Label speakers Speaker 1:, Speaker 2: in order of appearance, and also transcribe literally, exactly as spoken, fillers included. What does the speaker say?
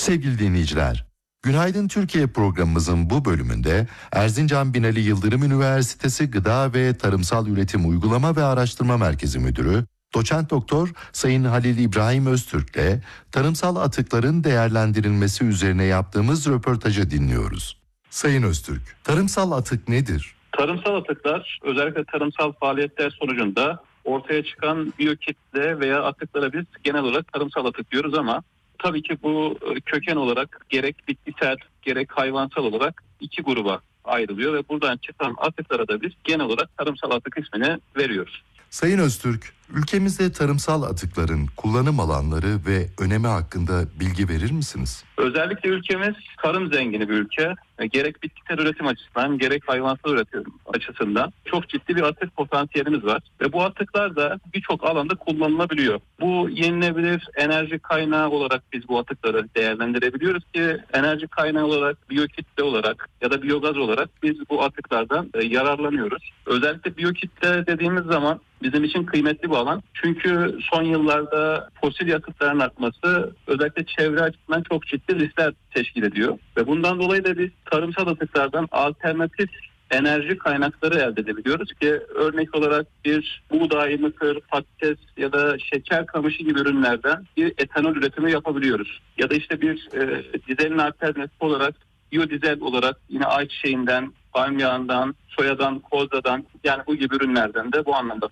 Speaker 1: Sevgili dinleyiciler, Günaydın Türkiye programımızın bu bölümünde Erzincan Binali Yıldırım Üniversitesi Gıda ve Tarımsal Üretim Uygulama ve Araştırma Merkezi Müdürü Doçent Doktor Sayın Halil İbrahim Öztürk'le tarımsal atıkların değerlendirilmesi üzerine yaptığımız röportajı dinliyoruz. Sayın Öztürk, tarımsal atık nedir?
Speaker 2: Tarımsal atıklar özellikle tarımsal faaliyetler sonucunda ortaya çıkan biyokitle veya atıklara biz genel olarak tarımsal atık diyoruz ama tabii ki bu köken olarak gerek bitkisel gerek hayvansal olarak iki gruba ayrılıyor ve buradan çıkan atıklara da biz genel olarak tarımsal atık ismini veriyoruz.
Speaker 1: Sayın Öztürk, ülkemizde tarımsal atıkların kullanım alanları ve önemi hakkında bilgi verir misiniz?
Speaker 2: Özellikle ülkemiz tarım zengini bir ülke. Gerek bitkisel üretim açısından gerek hayvansal üretim açısından çok ciddi bir atık potansiyelimiz var. Ve bu atıklar da birçok alanda kullanılabiliyor. Bu yenilebilir enerji kaynağı olarak biz bu atıkları değerlendirebiliyoruz ki enerji kaynağı olarak, biyokitle olarak ya da biyogaz olarak biz bu atıklardan yararlanıyoruz. Özellikle biyokitle dediğimiz zaman bizim için kıymetli bir alan. Çünkü son yıllarda fosil yakıtların artması özellikle çevre açısından çok ciddi riskler teşkil ediyor. Ve bundan dolayı da biz tarımsal atıklardan alternatif enerji kaynakları elde edebiliyoruz ki örnek olarak bir buğday, mısır, patates ya da şeker kamışı gibi ürünlerden bir etanol üretimi yapabiliyoruz. Ya da işte bir e, dizelin alternatifi olarak biyodizel olarak yine ayçiçeğinden, palm yağından, soyadan, kozladan yani bu gibi ürünlerden de bu anlamda